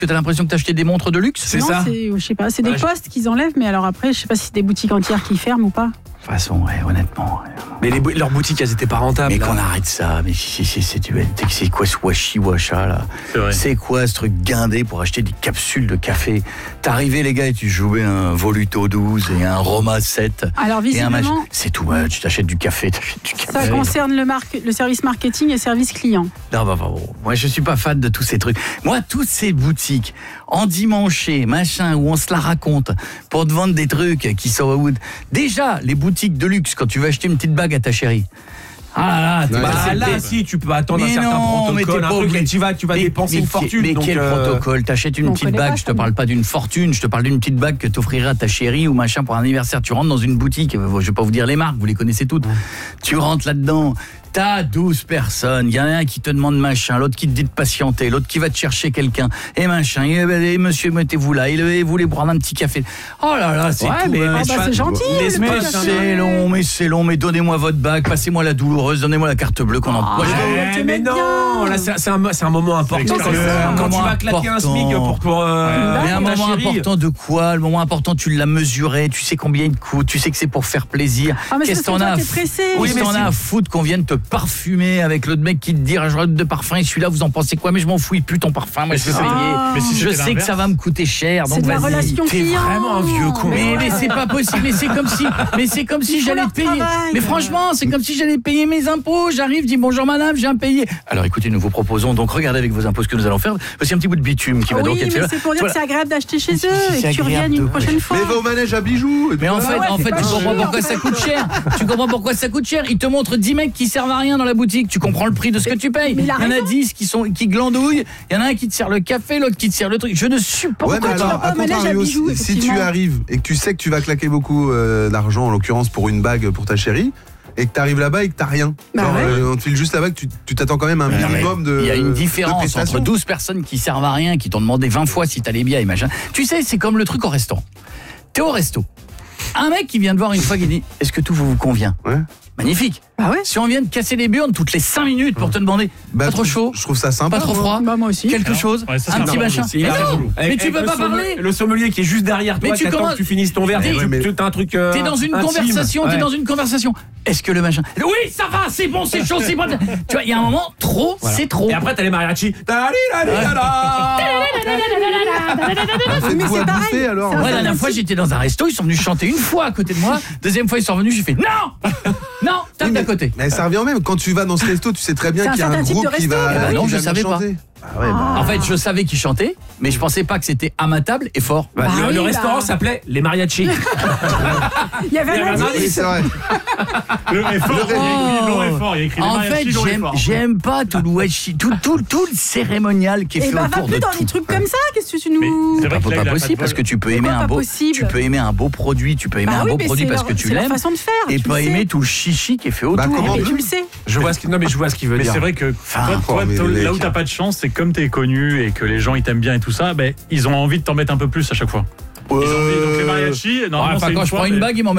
que t'as l'impression que t'as acheté des montres de luxe. C'est ça. Je sais pas, c'est des postes qu'ils enlèvent, mais alors après, je sais pas si c'est des boutiques entières qui ferment ou pas. De toute façon, honnêtement. Mais leurs boutiques, elles étaient pas rentables. Mais là. qu'on arrête ça. Mais c'est quoi ce washi-washa là ? C'est quoi ce truc guindé pour acheter des capsules de café ? T'arrivais les gars et tu jouais un Voluto 12 et un Roma 7. Alors visiblement, c'est tout. Tu t'achètes du café. Ça concerne le service marketing et service client. Non, moi je suis pas fan de tous ces trucs. Moi, toutes ces boutiques endimanchées, machin, où on se la raconte pour te vendre des trucs qui sont déjà les boutiques de luxe quand tu veux acheter une petite bague à ta chérie. Ah là, si tu peux attendre un certain protocole, un truc, et tu vas dépenser une fortune. Mais donc quel protocole ? T'achètes une petite bague, je te parle pas d'une fortune, je te parle d'une petite bague que t'offriras à ta chérie ou machin pour un anniversaire. Tu rentres dans une boutique, je vais pas vous dire les marques, vous les connaissez toutes. Tu rentres là-dedans. T'as 12 personnes, il y en a un qui te demande machin, l'autre qui te dit de patienter, l'autre qui va te chercher quelqu'un, et machin, et monsieur, mettez-vous là, et vous voulez prendre un petit café. Oh là là, c'est tout. C'est gentil. Mais c'est long, mais donnez-moi votre bague, passez-moi la douloureuse, donnez-moi la carte bleue qu'on en... mais non, là c'est un moment important. Quand tu vas claquer un SMIC pour mais un moment important de quoi ? Le moment important, tu l'as mesuré, tu sais combien il coûte, tu sais que c'est pour faire plaisir. Qu'est-ce que t'en as à foutre qu'on vienne te parfumer avec l'autre mec qui te dit je de parfum et celui-là vous en pensez quoi ? Mais je m'en fous, il pue ton parfum, moi je vais payer. Mais si je sais que ça va me coûter cher, donc c'est de la relation t'es client. vraiment un vieux con. Mais c'est pas possible, mais c'est comme si j'allais te payer. Mais franchement, c'est comme si j'allais payer mes impôts. J'arrive, dis bonjour madame, j'ai un payé. Alors écoutez, nous vous proposons donc regardez avec vos impôts ce que nous allons faire. Parce qu'il y a un petit bout de bitume qui va donc être fait. C'est pour dire que c'est agréable d'acheter chez eux et que tu reviennes une prochaine fois. Mais va au manège à bijoux. Mais en fait, tu comprends pourquoi ça coûte cher. Tu comprends pourquoi ça coûte cher. Ils te montrent 10 mecs qui servent à rien dans la boutique. Tu comprends le prix de ce que tu payes. Il y en a 10 qui glandouillent. Il y en a un qui te sert le café, l'autre qui te sert le truc. Je ne supporte pas. À contrario, si tu arrives et que tu sais que tu vas claquer beaucoup d'argent, en l'occurrence pour une bague pour ta chérie, et que tu arrives là-bas et que tu n'as rien. On te file juste la bague, tu t'attends quand même un minimum de. Il y a une différence entre 12 personnes qui servent à rien, qui t'ont demandé 20 fois si t'allais bien et machin. Tu sais, c'est comme le truc au restaurant. T'es au resto. Un mec qui vient te voir une fois qui dit « Est-ce que tout vous convient ?» Magnifique. Si on vient de casser les burnes toutes les 5 minutes pour te demander pas trop chaud, je trouve ça sympa. Pas trop froid, moi aussi. quelque chose, un petit machin. Mais tu peux pas parler. Le sommelier qui est juste derrière toi, qui attend que tu finisses ton verre, tu as un truc. T'es dans une conversation, Est-ce que le machin... Oui, ça va, c'est bon, c'est chaud, c'est bon. Tu vois, il y a un moment, trop, c'est trop. Et après, t'as les mariachis. Mais c'est pareil. Alors. La dernière fois, j'étais dans un resto, ils sont venus chanter une fois à côté de moi. Deuxième fois, ils sont venus, j'ai fait non, tape d'à côté. Mais ça revient au même. Quand tu vas dans ce resto, tu sais très bien qu'il y a un groupe qui va. Non, je savais pas. En fait, je savais qu'ils chantaient, mais je pensais pas que c'était à ma table et fort. Le restaurant s'appelait Les Mariachis. Il y avait un indice. C'est vrai. Le fort, il y a écrit en fait, j'aime pas tout le washi, tout le cérémonial qui est fait autour de tout. Et dans des trucs comme ça, qu'est-ce que tu nous... C'est pas possible parce que tu peux aimer un beau produit, tu peux aimer un beau produit parce que tu l'aimes. C'est la façon de faire. Et pas aimer tout le chichi qui est fait autour. Mais tu le sais. Je vois ce qu'il veut dire. Mais c'est vrai que toi, là où t'as pas de chance, c'est comme t'es connu et que les gens ils t'aiment bien et tout ça, ils ont envie de t'en mettre un peu plus à chaque fois. Ils ont envie, donc les mariachis, normalement c'est quand je prends une bague, ils m'en mettent